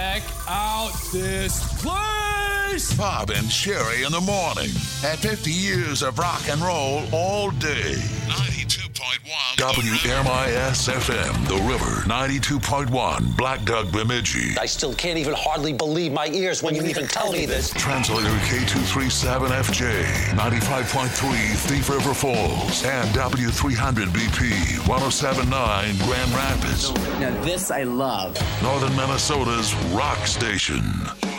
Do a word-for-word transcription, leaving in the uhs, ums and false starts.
Check out this place! Bob and Sherry in the morning. At fifty years of rock and roll all day. ninety-two point one W M I S F M, The River. ninety-two point one Black Dog Bemidji. I still can't even hardly believe my ears when you even tell me this. Translator K two thirty-seven F J. ninety-five point three Thief River Falls. And W three hundred B P. one oh seven point nine Grand Rapids. Now this I love. Northern Minnesota's rock station.